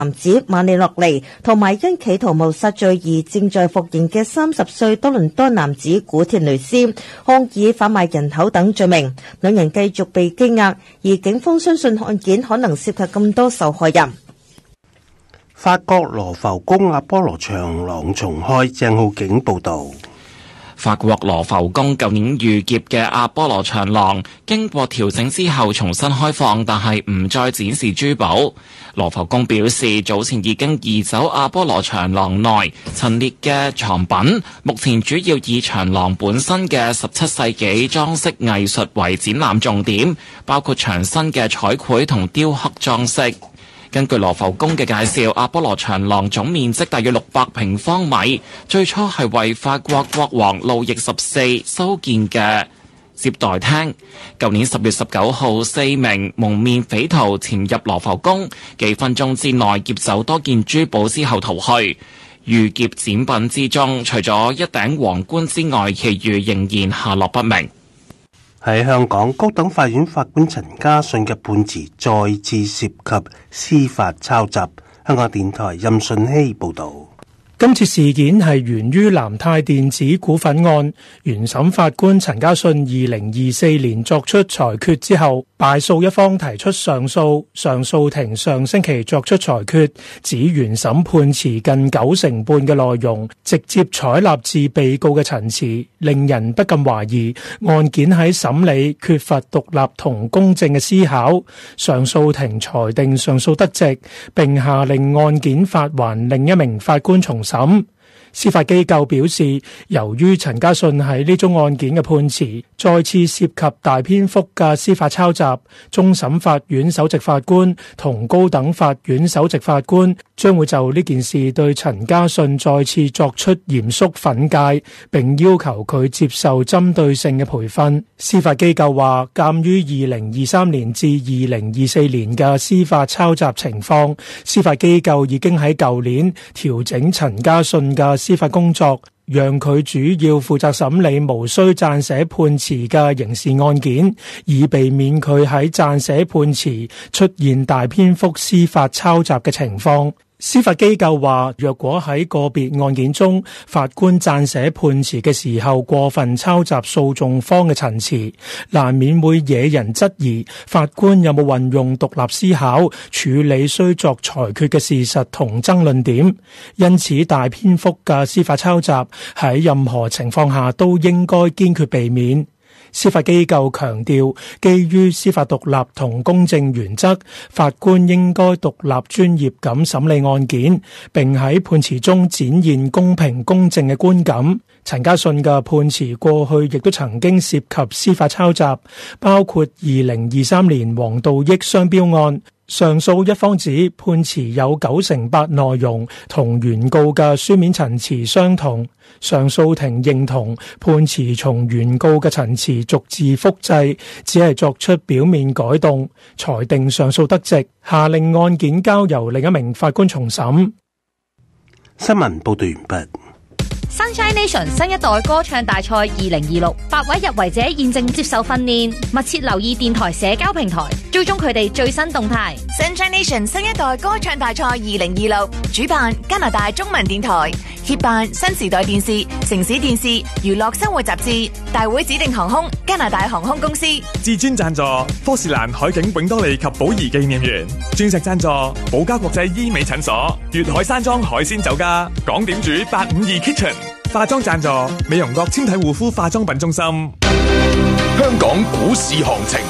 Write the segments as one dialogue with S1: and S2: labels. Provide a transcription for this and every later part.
S1: 男子馬里諾尼同埋因企圖謀殺罪而正在服刑嘅30歲多倫多男子古田雷斯，控以販賣人口等罪名，兩人繼續被羈押，而警方相信案件可能涉及更多受害人。
S2: 法國羅浮宮阿波羅長廊重開，鄭浩景報道。
S3: 法國羅浮宮舊年遇劫嘅阿波羅長廊經過調整之後重新開放，但係唔再展示珠寶。羅浮宮表示，早前已經移走阿波羅長廊內陳列嘅藏品，目前主要以長廊本身嘅17世紀裝飾藝術為展覽重點，包括牆身嘅彩繪同雕刻裝飾。根據羅浮宮嘅介紹，阿波羅長廊總面積大約600平方米，最初係為法國國王路易14修建嘅接待廳。舊年10月19號，4名蒙面匪徒潛入羅浮宮，幾分鐘之內劫走多件珠寶之後逃去。遇劫展品之中，除咗一頂皇冠之外，其餘仍然下落不明。
S2: 喺香港，高等法院法官陳家信嘅判詞再次涉及司法抄襲。香港電台任順熙報導。
S4: 今次事件係源於南泰電子股份案，原審法官陳家信2024年作出裁決之後，敗訴一方提出上訴，上訴庭上星期作出裁決，指原審判詞近90%半嘅內容直接採納自被告嘅陳詞，令人不禁懷疑案件喺審理缺乏獨立同公正嘅思考。上訴庭裁定上訴得直，並下令案件發還另一名法官重審。司法機構表示，由於陳家信喺呢宗案件嘅判詞再次涉及大篇幅嘅司法抄襲，終審法院首席法官同高等法院首席法官將會就呢件事對陳家信再次作出嚴肅訓誡，並要求佢接受針對性嘅培訓。司法機構話，鑑於2023年至2024年嘅司法抄襲情況，司法機構已經喺舊年調整陳家信嘅司法工作，讓佢主要負責審理無需撰寫判詞嘅刑事案件，以避免佢喺撰寫判詞出現大篇幅司法抄襲嘅情況。司法機構話，若果喺個別案件中，法官撰寫判詞嘅時候過分抄襲訴訟方嘅陳詞，難免會惹人質疑法官有冇運用獨立思考處理需作裁決嘅事實同爭論點。因此，大篇幅嘅司法抄襲喺任何情況下都應該堅決避免。司法機構強調，基於司法獨立同公正原則，法官應該獨立專業咁審理案件，並喺判詞中展現公平公正嘅觀感。陳家信嘅判詞過去亦都曾經涉及司法抄襲，包括2023年黃道益商標案。上訴一方指判詞有98%內容同原告嘅書面陳詞相同，上訴庭認同判詞從原告嘅陳詞逐字複製，只係作出表面改動，裁定上訴得直，下令案件交由另一名法官重審。
S2: 新聞報道完畢。
S5: Sunshine Nation 新一代歌唱大賽2026，8位入圍者現正接受訓練，密切留意電台社交平台，追蹤佢哋最新動態。
S6: Sunshine Nation 新一代歌唱大賽2026，主辦加拿大中文電台，協辦新時代電視、城市電視、娛樂生活雜誌，大會指定航空加拿大航空公司，
S7: 至尊贊助科士蘭海景永多利及寶儀紀念園，鑽石贊助寶嘉國際醫美診所，粵海山莊海鮮酒家，港點煮852 Kitchen。化妝贊助美容閣纖體護膚化妝品中心。
S8: 香港股市行情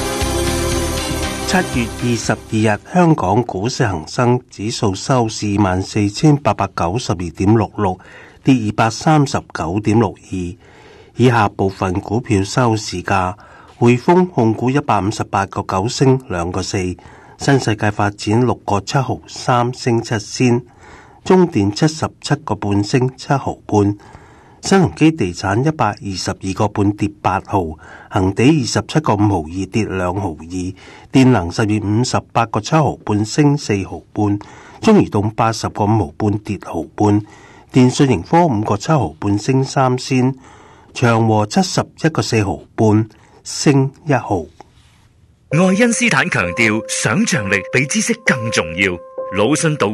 S2: ，7月22日，香港股市恒生指數收市24,892.66，跌239.62。以下部分股票收市價：匯豐控股158.9升2個4，新世界發展6個7毫3升7仙。中電77個半升7毫半，新鴻基地產122個半跌8毫，恒地27個5毫2跌2毫2，電能實業58個7毫半升4毫半，中移動80個5毫半跌毫半，電訊盈科5個7毫半升3仙，長和71個4毫半升1毫。
S9: 愛因斯坦強調，想像力比知識更重要。 勞信導